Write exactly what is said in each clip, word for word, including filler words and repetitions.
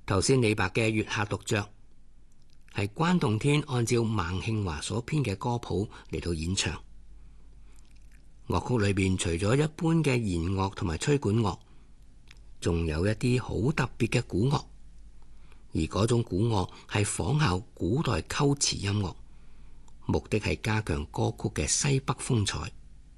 頭先李白嘅《月下獨酌》係關棟天按照孟慶華所編嘅歌譜嚟到演唱。樂曲裏邊除咗一般嘅弦樂同埋吹管樂，仲有一啲好特別嘅鼓樂，而嗰種鼓樂係仿效古代溝詞音樂，目的係加強歌曲嘅西北風采。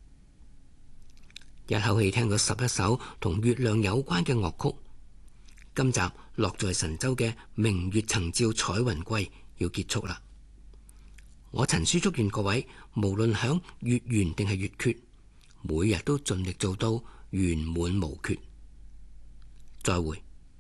一口氣聽咗十一首同月亮有關嘅樂曲，今集樂在神州嘅明月曾照彩雲歸要結束啦。我陳書祝願各位無論響月圓定係月缺，每日都盡力做到圓滿無缺。再會。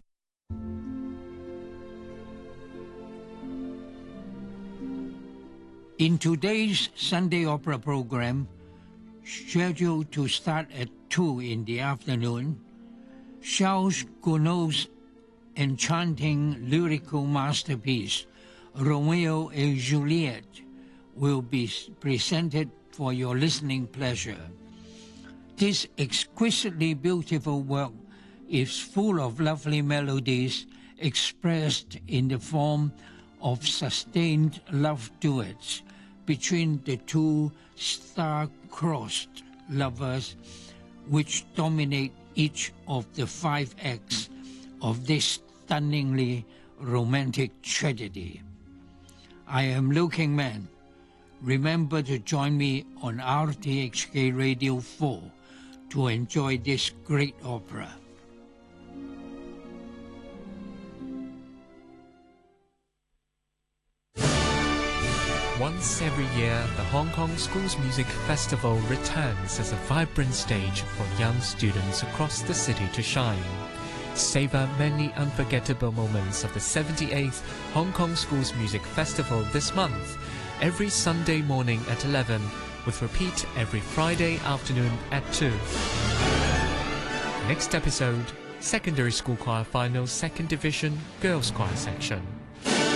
In today's Sunday opera program, scheduled to start at two in the afternoon, Charles Gounod's enchanting lyrical masterpiece, Romeo et Juliet, will be presented for your listening pleasure. This exquisitely beautiful work is full of lovely melodies expressed in the form of sustained love duets between the two star-crossed lovers, which dominate each of the five acts of this stunningly romantic tragedy. I am Looking Man. Remember to join me on R T H K Radio four to enjoy this great opera. Once every year, the Hong Kong Schools Music Festival returns as a vibrant stage for young students across the city to shine. Savor many unforgettable moments of the seventy-eighth Hong Kong Schools Music Festival this month, every Sunday morning at eleven, with repeat every Friday afternoon at two. Next episode, Secondary School Choir Final Second Division Girls Choir Section.